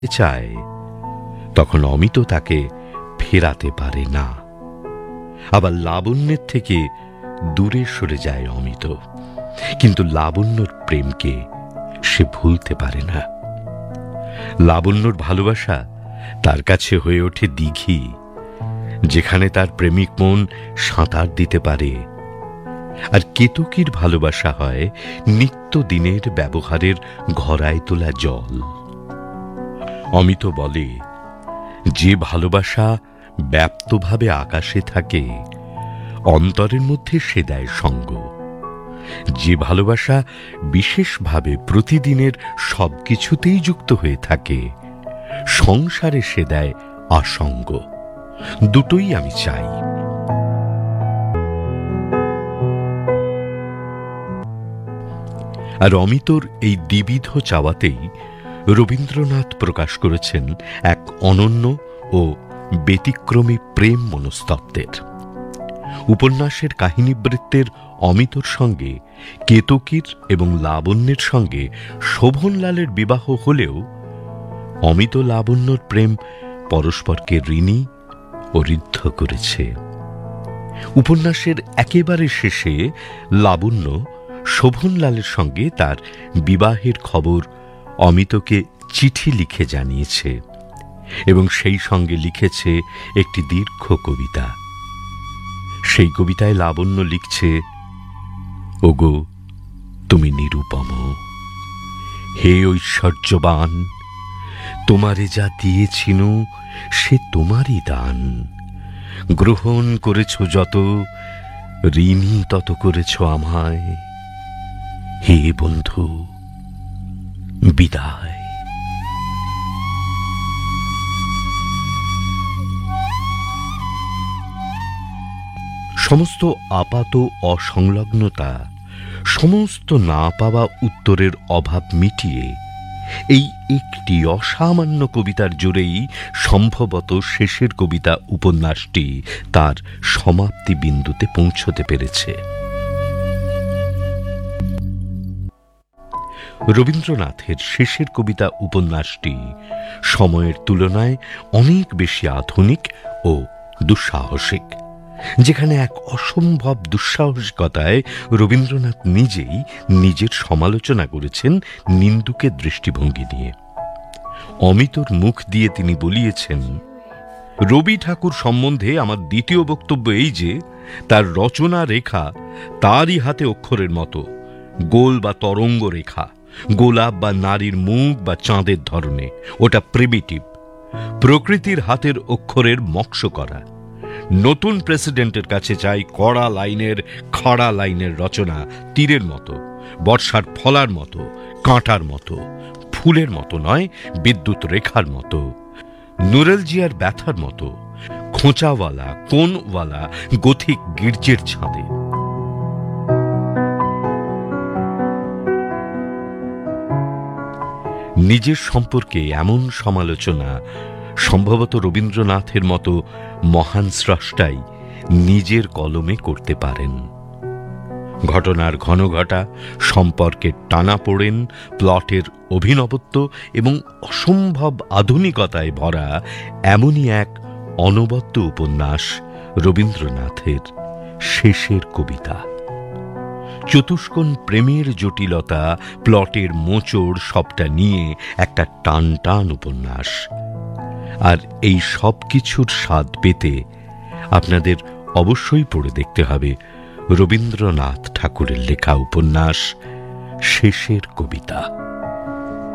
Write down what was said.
চায়, তখন অমিত তাকে ফেরাতে পারে না। আবার লাবণ্যের থেকে দূরে সরে যায় অমিত, কিন্তু লাবণ্যর প্রেমকে সে ভুলতে পারে না। লাবণ্যর ভালোবাসা তার কাছে হয়ে ওঠে দিঘি, যেখানে তার প্রেমিক মন সাঁতার দিতে পারে। আর কেতকীর ভালোবাসা হয় নিত্যদিনের ব্যবহারের ঘড়ায় তোলা জল। অমিত বলে, যে ভালোবাসা ব্যাপ্তভাবে আকাশে থাকে, অন্তরের মধ্যে সে দেয় সঙ্গ। যে ভালোবাসা বিশেষভাবে প্রতিদিনের সবকিছুতেই যুক্ত হয়ে থাকে, সংসারে সে দেয় আসঙ্গ। দুটোই আমি চাই। আর অমিতর এই দ্বিবিধ চাওয়াতেই রবীন্দ্রনাথ প্রকাশ করেছেন এক অনন্য ও ব্যতিক্রমী প্রেম মনস্তত্ত্বের। উপন্যাসের কাহিনীবৃত্তের অমিতর সঙ্গে কেতকীর এবং লাবণ্যের সঙ্গে শোভনলালের বিবাহ হলেও অমিত লাবণ্যর প্রেম পরস্পরকে ঋণী ও ঋদ্ধ করেছে। উপন্যাসের একেবারে শেষে লাবণ্য শোভনলালের সঙ্গে তার বিবাহের খবর অমিতকে চিঠি লিখে জানিয়েছে এবং সেই সঙ্গে লিখেছে একটি দীর্ঘ কবিতা। সেই কবিতায় লাবণ্য লিখছে, ওগো তুমি নিরুপম, হে ঐশ্বর্যবান, তোমারে যা দিয়েছিনু সে তোমারই দান। গ্রহণ করেছ যত, ঋণী তত করেছ আমায়। হে বন্ধু, বিদায়। সমস্ত আপাত অসংলগ্নতা, সমস্ত না পাওয়া উত্তরের অভাব মিটিয়ে এই একটি অসামান্য কবিতার জোরেই সম্ভবত শেষের কবিতা উপন্যাসটি তার সমাপ্তি বিন্দুতে পৌঁছতে পেরেছে। রবীন্দ্রনাথের শেষের কবিতা উপন্যাসটি সময়ের তুলনায় অনেক বেশি আধুনিক ও দুঃসাহসিক, যেখানে এক অসম্ভব দুঃসাহসিকতায় রবীন্দ্রনাথ নিজেই নিজের সমালোচনা করেছেন নিন্দুকের দৃষ্টিভঙ্গি নিয়ে। অমিতর মুখ দিয়ে তিনি বলিয়েছেন, রবি ঠাকুর সম্বন্ধে আমার দ্বিতীয় বক্তব্য এই যে, তার রচনা রেখা তারই হাতে অক্ষরের মতো, গোল বা তরঙ্গ রেখা, গোলাপ বা নারীর মুখ বা চাঁদের ধরনে। ওটা প্রিমিটিভ, প্রকৃতির হাতের অক্ষরের মক্স করা। নতুন প্রেসিডেন্টের কাছে চাই কড়া লাইনের, খাড়া লাইনের রচনা, তীরের মতো, বর্ষার ফলার মতো, কাঁটার মতো, ফুলের মতো নয়, বিদ্যুৎ রেখার মতো, নুরেলজিয়ার ব্যথার মতো, খোঁচাওয়ালা, কোণওয়ালা গথিক গির্জের ছাঁদে। নিজের সম্পর্কে এমন সমালোচনা সম্ভবত রবীন্দ্রনাথের মতো মহান স্রষ্টাই নিজের কলমে করতে পারেন। ঘটনার ঘনঘটা, সম্পর্কের টানাপোড়েন, প্লটের অভিনবত্ব এবং অসম্ভব আধুনিকতায় ভরা এমনই এক অনবদ্য উপন্যাস রবীন্দ্রনাথের শেষের কবিতা। চতুষ্কোণ প্রেমের জটিলতা, প্লটের মোচড় সবটা নিয়ে একটা টান টান উপন্যাস। আর এই সব কিছুর স্বাদ পেতে আপনাদের অবশ্যই পড়ে দেখতে হবে রবীন্দ্রনাথ ঠাকুরের লেখা উপন্যাস শেষের কবিতা।